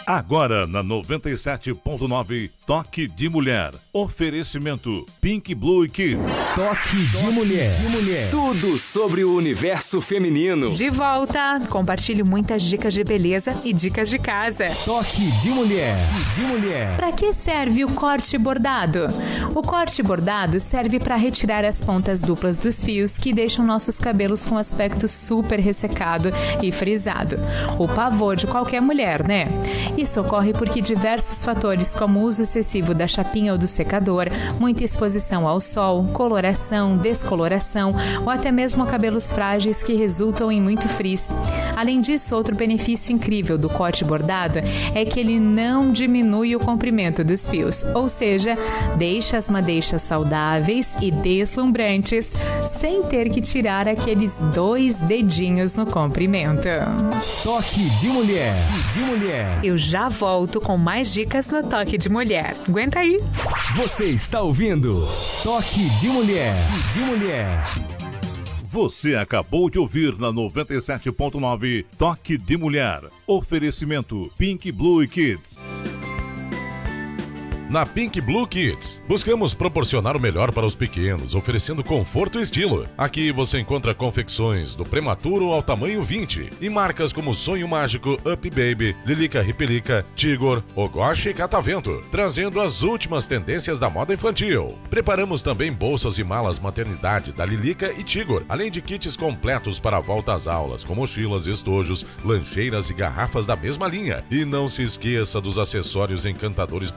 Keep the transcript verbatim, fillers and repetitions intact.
Agora na noventa e sete ponto nove, Toque de Mulher. Oferecimento Pink Blue Kids. Toque de Mulher. de Mulher. Tudo sobre o universo feminino. De volta, compartilho muitas dicas de beleza e dicas de casa. Toque de Mulher. de Mulher. Para que serve o corte bordado? O corte bordado serve para retirar as pontas duplas dos fios que deixam nossos cabelos com aspecto super ressecado e frisado. O pavor de qualquer mulher, né? Isso ocorre porque diversos fatores, como o uso excessivo da chapinha ou do secador, muita exposição ao sol, coloração, descoloração ou até mesmo cabelos frágeis que resultam em muito frizz. Além disso, outro benefício incrível do corte bordado é que ele não diminui o comprimento dos fios, ou seja, deixa as madeixas saudáveis e deslumbrantes, sem ter que tirar aqueles dois dedinhos no comprimento. Toque de Mulher. de Mulher. Eu já volto com mais dicas no Toque de Mulher. Aguenta aí. Você está ouvindo Toque de Mulher. de Mulher. Você acabou de ouvir na noventa e sete ponto nove, Toque de Mulher. Oferecimento Pink Blue Kids. Na Pink Blue Kids, buscamos proporcionar o melhor para os pequenos, oferecendo conforto e estilo. Aqui você encontra confecções do prematuro ao tamanho vinte e marcas como Sonho Mágico, Up Baby, Lilica Ripelica, Tigor, Ogoshi e Catavento, trazendo as últimas tendências da moda infantil. Preparamos também bolsas e malas maternidade da Lilica e Tigor, além de kits completos para a volta às aulas, com mochilas, estojos, lancheiras e garrafas da mesma linha. E não se esqueça dos acessórios encantadores